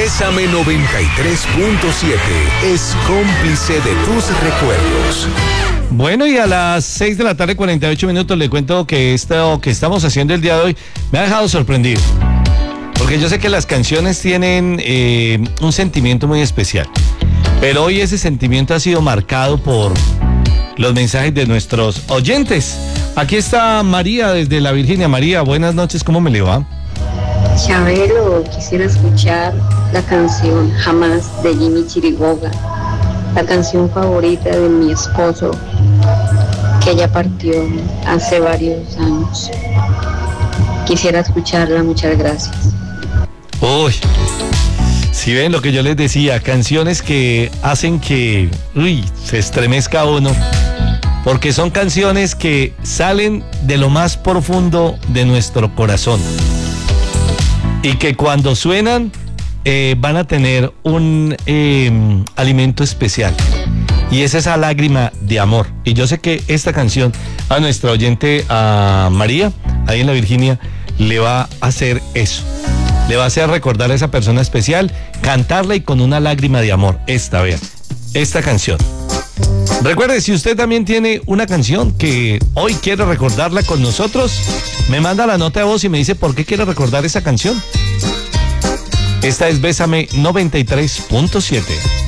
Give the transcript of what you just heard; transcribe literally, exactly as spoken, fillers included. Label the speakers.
Speaker 1: Bésame noventa y tres punto siete es cómplice de tus recuerdos.
Speaker 2: Bueno, y a las seis de la tarde, cuarenta y ocho minutos, le cuento que esto que estamos haciendo el día de hoy me ha dejado sorprendido. Porque yo sé que las canciones tienen eh, un sentimiento muy especial. Pero hoy ese sentimiento ha sido marcado por los mensajes de nuestros oyentes. Aquí está María desde la Virginia. María, buenas noches, ¿cómo me le va?
Speaker 3: Chabelo, quisiera escuchar la canción Jamás de Jimmy Chiriboga, la canción favorita de mi esposo, que ya partió hace varios años. Quisiera escucharla, muchas gracias.
Speaker 2: Uy, si ven lo que yo les decía, canciones que hacen que, uy, se estremezca uno, porque son canciones que salen de lo más profundo de nuestro corazón. Y que cuando suenan eh, van a tener un eh, alimento especial. Y es esa lágrima de amor. Y yo sé que esta canción a nuestra oyente, a María, ahí en la Virginia, le va a hacer eso. Le va a hacer recordar a esa persona especial, cantarla y con una lágrima de amor. Esta, vean, esta canción. Recuerde, si usted también tiene una canción que hoy quiere recordarla con nosotros, me manda la nota de voz y me dice por qué quiere recordar esa canción. Esta es Bésame noventa y tres punto siete.